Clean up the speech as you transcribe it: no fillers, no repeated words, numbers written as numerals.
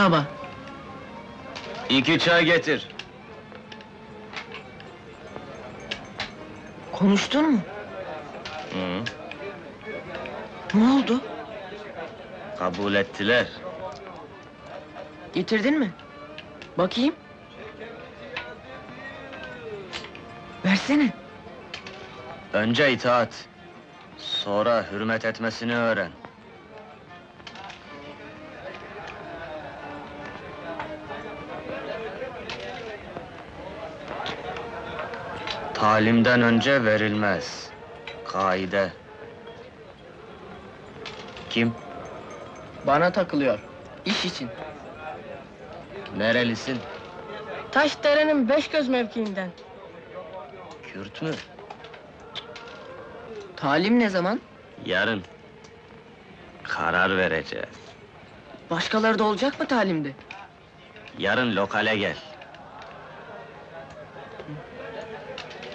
Merhaba. 2 çay getir. Konuştun mu? Hı, Ne oldu? kabul ettiler. Getirdin mi? Bakayım. Versene. Önce itaat, sonra hürmet etmesini öğren. Talimden önce verilmez. Kaide. Kim? Bana takılıyor. İş için. Nerelisin? Taşdere'nin Beşgöz mevkiinden. Kürt mü? Talim ne zaman? Yarın. Karar vereceğiz. Başkaları da olacak mı talimde? Yarın lokale gel.